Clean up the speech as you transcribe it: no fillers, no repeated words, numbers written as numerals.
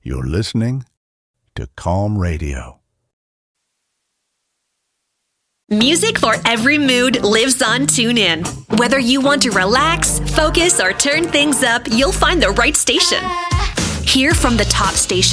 You're listening to Calm Radio. Music for every mood lives on TuneIn. Whether you want to relax, focus, or turn things up, you'll find the right station. Hear from the top station.